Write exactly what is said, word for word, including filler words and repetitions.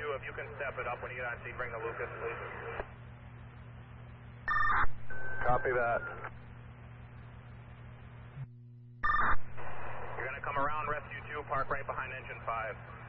two, if you can step it up when you get on Sebring to Lucas, please. Copy that. You're going to come around Rescue two, park right behind engine five.